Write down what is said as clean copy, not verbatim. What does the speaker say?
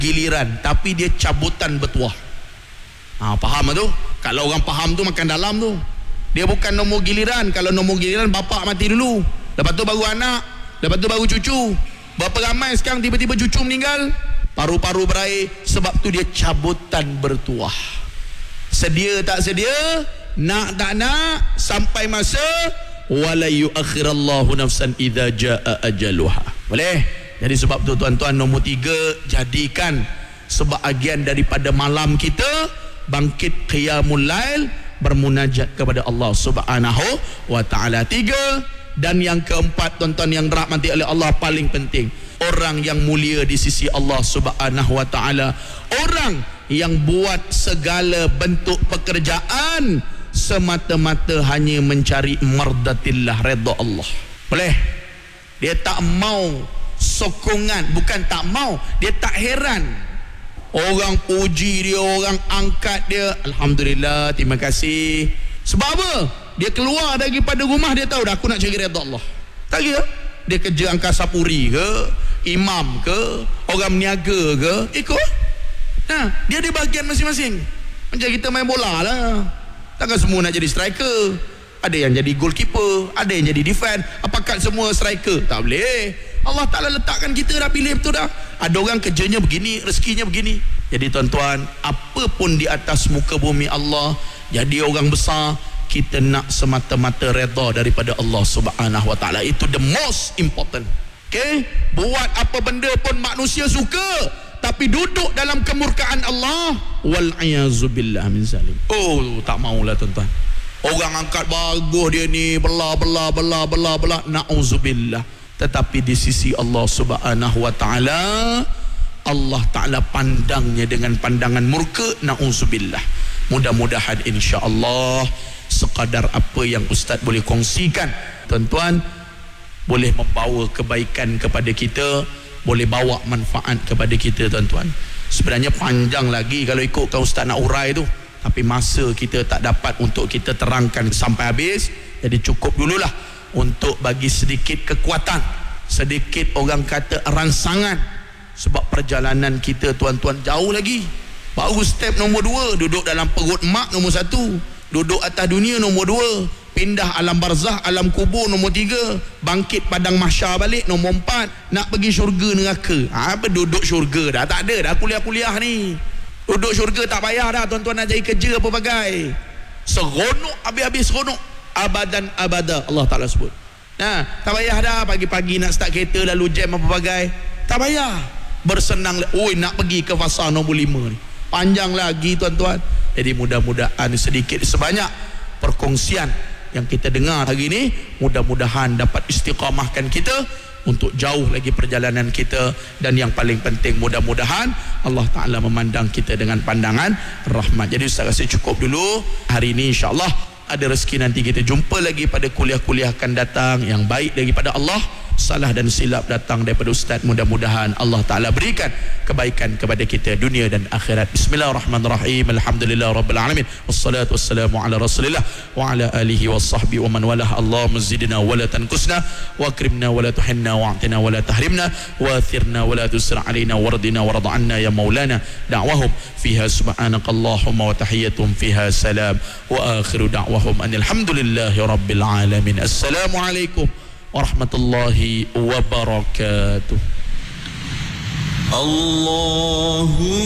giliran, tapi dia cabutan bertuah. Faham tu? Kalau orang faham tu makan dalam tu. Dia bukan nombor giliran. Kalau nombor giliran bapak mati dulu, lepas tu baru anak, lepas tu baru cucu. Berapa ramai sekarang tiba-tiba cucu meninggal, paru-paru berair. Sebab tu dia cabutan bertuah. Sedia tak sedia, nak tak nak, sampai masa wala yuakhirallahu nafsan idza jaa ajaluha. Boleh? Jadi sebab tu tuan-tuan, nombor 3, jadikan sebahagian daripada malam kita bangkit qiyamul lail, bermunajat kepada Allah Subhanahu wa taala. 3, dan yang keempat tuan-tuan yang dirahmati oleh Allah, paling penting, orang yang mulia di sisi Allah Subhanahu wa taala, orang yang buat segala bentuk pekerjaan semata-mata hanya mencari mardatillah, redha Allah. Boleh? Dia tak mau sokongan, bukan tak mau, dia tak heran orang puji dia, orang angkat dia, alhamdulillah, terima kasih. Sebab apa? Dia keluar daripada rumah, dia tahu dah aku nak cari redha Allah. Tak kira dia kerja angkasa puri ke, imam ke, orang meniaga ke, ikut. Dia ada bahagian masing-masing. Macam kita main bola lah, takkan semua nak jadi striker. Ada yang jadi goalkeeper, ada yang jadi defend. Apakah semua striker? Tak boleh. Allah Ta'ala letakkan kita dah, pilih betul dah. Ada orang kerjanya begini, rezekinya begini. Jadi tuan-tuan, apa pun di atas muka bumi Allah, jadi orang besar, kita nak semata-mata redha daripada Allah Subhanahu wa taala. Itu the most important. Okay? Buat apa benda pun manusia suka, tapi duduk dalam kemurkaan Allah, wal-iyazubillah min zalim. Tak maulah tuan-tuan. Orang angkat bagus dia ni, bela, na'udzubillah. Tetapi di sisi Allah Subhanahu wa taala, Allah Ta'ala pandangnya dengan pandangan murka, na'udzubillah. Mudah-mudahan insya-Allah sekadar apa yang Ustaz boleh kongsikan, tuan-tuan, boleh membawa kebaikan kepada kita, boleh bawa manfaat kepada kita tuan-tuan. Sebenarnya panjang lagi kalau ikutkan Ustaz nak urai tu, tapi masa kita tak dapat untuk kita terangkan sampai habis. Jadi cukup dululah untuk bagi sedikit kekuatan, sedikit orang kata rangsangan. Sebab perjalanan kita tuan-tuan jauh lagi. Baru step nombor 2, duduk dalam perut mak nombor 1, duduk atas dunia nombor 2, pindah alam barzah, alam kubur nombor 3, bangkit padang mahsyar balik nombor 4, nak pergi syurga neraka. Apa duduk syurga dah tak ada dah, kuliah-kuliah ni. Duduk syurga tak payah dah tuan-tuan, nak cari kerja apa bagai. Seronok, habis-habis seronok, abadan abada Allah Ta'ala sebut. Tak payah dah pagi-pagi nak start kereta lalu jam apa bagai. Tak payah. Bersenang, nak pergi ke fasa nombor 5 ni. Panjang lagi tuan-tuan. Jadi mudah-mudahan sedikit sebanyak perkongsian yang kita dengar hari ini, mudah-mudahan dapat istiqamahkan kita untuk jauh lagi perjalanan kita. Dan yang paling penting, mudah-mudahan Allah Ta'ala memandang kita dengan pandangan rahmat. Jadi Ustaz rasa cukup dulu hari ini. InsyaAllah ada rezeki nanti kita jumpa lagi pada kuliah-kuliah akan datang yang baik daripada Allah. Salah dan silap datang daripada Ustaz, mudah-mudahan Allah Ta'ala berikan kebaikan kepada kita dunia dan akhirat. Bismillahirrahmanirrahim. Alhamdulillah Rabbil Alamin. Wassalatu wassalamu ala Rasulillah wa ala alihi wa sahbihi wa man walah. Allahumma zidna wa la tanqusna, wa akrimna wa la tuhinna, wa a'tina wa la tahrimna, wa athirna wa la tusra alaina, wardina wa rada anna ya maulana. Da'wahum fiha subhanakallahumma wa tahiyyatuhum fiha salam, wa akhiru da'wahum alhamdulillahi rabbil alamin. Assalamualaikum warahmatullahi wabarakatuh. Allahu